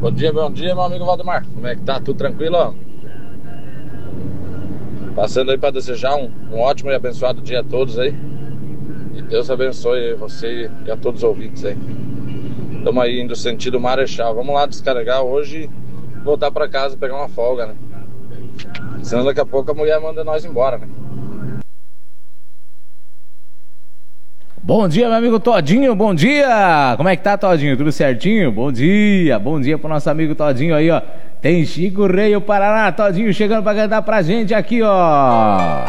Bom dia, meu amigo Valdemar. Como é que tá? Tudo tranquilo? Passando aí para desejar um ótimo e abençoado dia a todos aí. E Deus abençoe você e a todos os ouvintes aí. Estamos aí indo sentido Marechal. Vamos lá descarregar hoje e voltar para casa pegar uma folga, né? Senão daqui a pouco a mulher manda nós embora, né? Bom dia, meu amigo Todinho, bom dia! Como é que tá, Todinho? Tudo certinho? Bom dia pro nosso amigo Todinho aí, ó. Tem Chico Rei, o Paraná, Todinho chegando pra cantar pra gente aqui, ó.